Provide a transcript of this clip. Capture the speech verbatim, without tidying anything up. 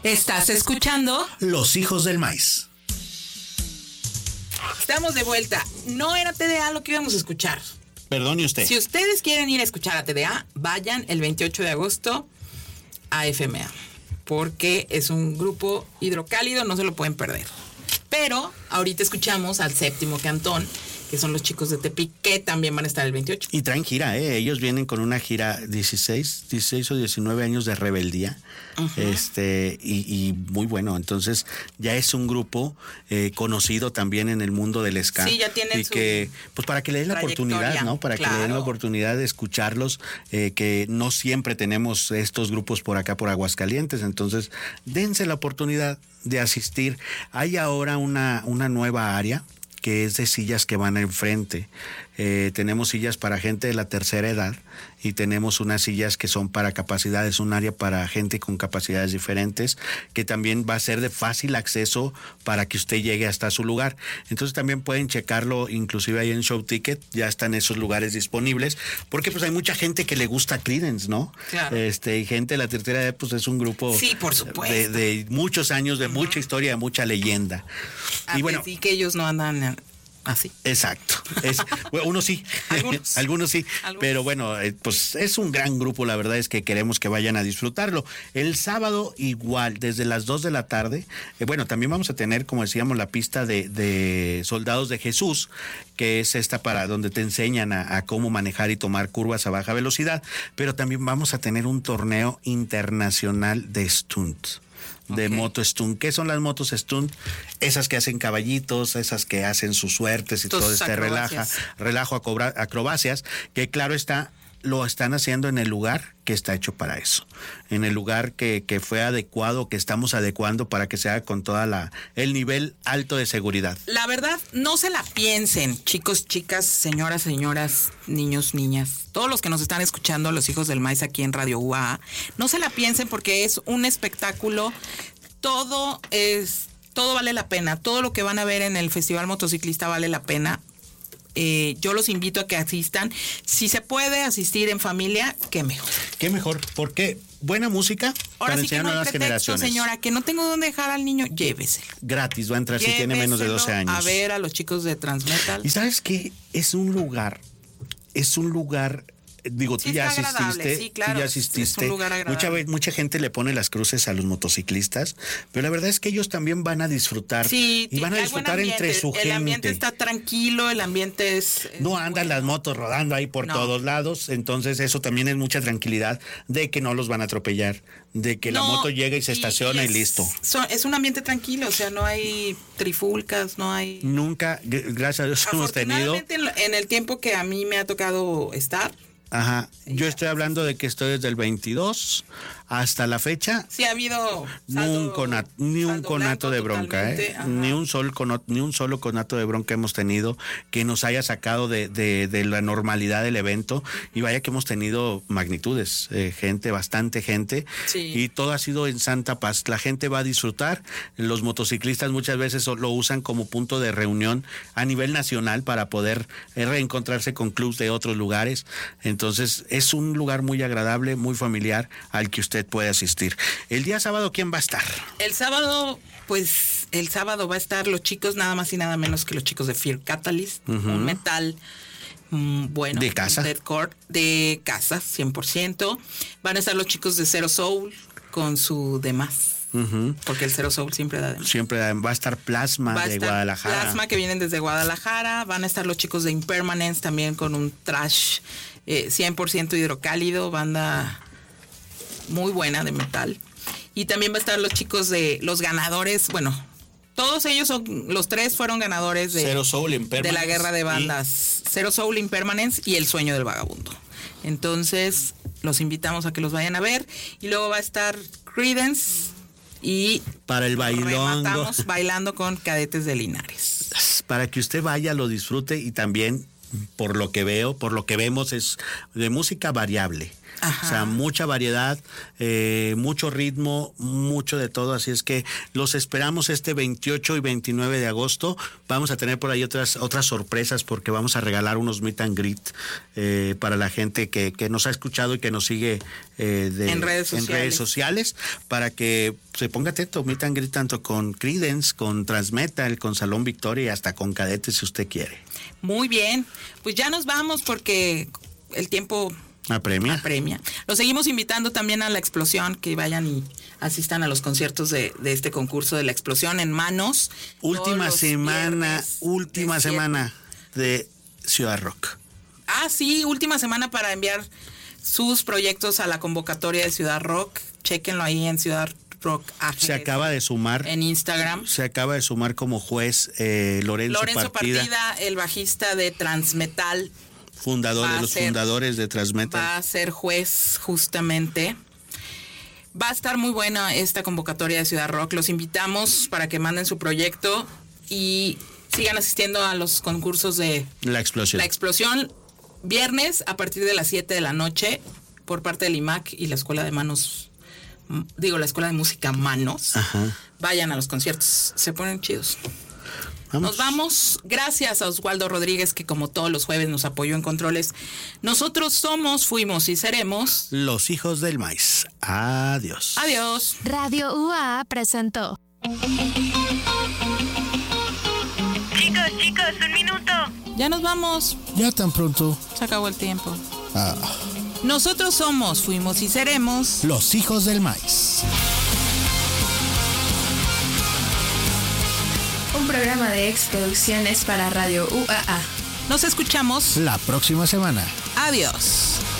Estás escuchando Los Hijos del Maíz. Estamos de vuelta. No era T D A lo que íbamos a escuchar. Perdone usted. Si ustedes quieren ir a escuchar a T D A, vayan el veintiocho de agosto a F M A, porque es un grupo hidrocálido, no se lo pueden perder. Pero ahorita escuchamos al Séptimo Cantón, que son los chicos de Tepic, que también van a estar el veintiocho. Y traen gira, ¿eh? Ellos vienen con una gira dieciséis, dieciséis o diecinueve años de rebeldía. Uh-huh. Este, y, y muy bueno. Entonces, ya es un grupo eh, conocido también en el mundo del ska. Sí, ya tienen y su que, pues para que le den la oportunidad, ¿no? Para claro. que le den la oportunidad de escucharlos, eh, que no siempre tenemos estos grupos por acá, por Aguascalientes. Entonces, dense la oportunidad de asistir. Hay ahora una, una nueva área que es de sillas que van enfrente. Eh, tenemos sillas para gente de la tercera edad y tenemos unas sillas que son para capacidades, un área para gente con capacidades diferentes, que también va a ser de fácil acceso para que usted llegue hasta su lugar. Entonces también pueden checarlo, inclusive ahí en Show Ticket, ya están esos lugares disponibles, porque pues hay mucha gente que le gusta Creedence, ¿no? Claro. Este, y gente de la tercera edad, pues es un grupo sí, por supuesto. De, de muchos años, de uh-huh. mucha historia, de mucha leyenda. A y bueno, sí que ellos no andan así. Exacto. Es, bueno, unos sí, algunos, algunos sí, algunos. Pero bueno, eh, pues es un gran grupo, la verdad es que queremos que vayan a disfrutarlo. El sábado igual, desde las dos de la tarde, eh, bueno, también vamos a tener, como decíamos, la pista de, de Soldados de Jesús, que es esta para donde te enseñan a, a cómo manejar y tomar curvas a baja velocidad, pero también vamos a tener un torneo internacional de stunt. De okay. moto stunt. ¿Qué son las motos stunt? Esas que hacen caballitos, esas que hacen sus suertes y Tus todo este relaja, relajo, acrobacias, que claro está, lo están haciendo en el lugar que está hecho para eso, en el lugar que, que fue adecuado, que estamos adecuando para que se haga con toda la el nivel alto de seguridad. La verdad, no se la piensen, chicos, chicas, señoras, señoras, niños, niñas, todos los que nos están escuchando, los Hijos del Maíz aquí en Radio U A A, no se la piensen porque es un espectáculo, todo es, todo vale la pena, todo lo que van a ver en el Festival Motociclista vale la pena. Eh, yo los invito a que asistan. Si se puede asistir en familia, qué mejor. Qué mejor, porque buena música Ahora para sí enseñar que no a nuevas pretexto, generaciones. Señora, que no tengo dónde dejar al niño, lléveselo. Gratis, va a entrar Lléveselo si tiene menos de doce años. A ver a los chicos de Transmetal. Y sabes que es un lugar, es un lugar... Digo, sí, tú ya asististe, sí, claro, tú ya asististe. Es un lugar agradable. Mucha, mucha gente le pone las cruces a los motociclistas, pero la verdad es que ellos también van a disfrutar. Sí, y van a disfrutar entre su el gente. El ambiente está tranquilo, el ambiente es... es no andan bueno. las motos rodando ahí por no. todos lados, entonces eso también es mucha tranquilidad de que no los van a atropellar, de que no, la moto llega y se y, estaciona y, es, y listo. Son, es un ambiente tranquilo, o sea, no hay trifulcas, no hay... Nunca, gracias a Dios hemos tenido... En el tiempo que a mí me ha tocado estar... Ajá, yo estoy hablando de que estoy desde el veintidós hasta la fecha. Sí ha habido saldo, un conato, ni un conato de bronca, ¿eh? Ni un sol conato, ni un solo conato de bronca hemos tenido que nos haya sacado de, de, de la normalidad del evento. Y vaya que hemos tenido magnitudes, eh, gente, bastante gente. Sí. Y todo ha sido en santa paz. La gente va a disfrutar. Los motociclistas muchas veces lo usan como punto de reunión a nivel nacional para poder eh, reencontrarse con clubs de otros lugares. Entonces es un lugar muy agradable, muy familiar al que usted puede asistir. El día sábado, ¿quién va a estar? El sábado, pues el sábado va a estar los chicos, nada más y nada menos que los chicos de Fear Catalyst, uh-huh. un metal mm, bueno. ¿De casa? Deathcore, de casa, cien por ciento. Van a estar los chicos de Zero Soul con su demás. Uh-huh. Porque el Zero Soul siempre da de siempre da, va a estar Plasma va a de estar Guadalajara. Plasma que vienen desde Guadalajara. Van a estar los chicos de Impermanence también con un trash eh, cien por ciento hidrocálido, banda muy buena de metal. Y también va a estar los chicos de los ganadores, bueno, todos ellos son, los tres fueron ganadores de, Zero Soul, Impermanence, de la guerra de bandas. Y... Zero Soul, Impermanence y El Sueño del Vagabundo. Entonces, los invitamos a que los vayan a ver. Y luego va a estar Creedence y para el bailongo. Rematamos bailando con Cadetes de Linares. Para que usted vaya, lo disfrute y también, por lo que veo, por lo que vemos, es de música variable. Ajá. O sea, mucha variedad, eh, mucho ritmo, mucho de todo. Así es que los esperamos este veintiocho y veintinueve de agosto. Vamos a tener por ahí otras otras sorpresas porque vamos a regalar unos meet and greet eh, para la gente que, que nos ha escuchado y que nos sigue eh, de, en, redes en redes sociales, para que se ponga atento. Meet and greet tanto con Creedence, con Transmetal, con Salón Victoria y hasta con Cadete si usted quiere. Muy bien, pues ya nos vamos porque el tiempo apremia. apremia. Los seguimos invitando también a La Explosión, que vayan y asistan a los conciertos de, de este concurso de La Explosión en Manos. Última semana, última de semana de Ciudad Rock. Ah, sí, última semana para enviar sus proyectos a la convocatoria de Ciudad Rock. Chéquenlo ahí en Ciudad Rock. Se acaba de sumar. En Instagram. Se acaba de sumar como juez eh, Lorenzo, Lorenzo Partida. Partida, el bajista de Transmetal. Fundador, de los ser, fundadores de Transmetal. Va a ser juez justamente. Va a estar muy buena esta convocatoria de Ciudad Rock. Los invitamos para que manden su proyecto y sigan asistiendo a los concursos de La Explosión. La Explosión, viernes a partir de las siete de la noche por parte del I M A C y la Escuela de Manos, digo, la Escuela de Música Manos. Ajá. Vayan a los conciertos, se ponen chidos. Vamos. Nos vamos. Gracias a Oswaldo Rodríguez, que como todos los jueves nos apoyó en controles. Nosotros somos, fuimos y seremos los hijos del maíz. Adiós. Adiós. Radio U A A presentó. Chicos, chicos, un minuto. Ya nos vamos. Ya tan pronto. Se acabó el tiempo. Ah. Nosotros somos, fuimos y seremos los hijos del maíz. Un programa de exproducciones para Radio U A A. Nos escuchamos la próxima semana. Adiós.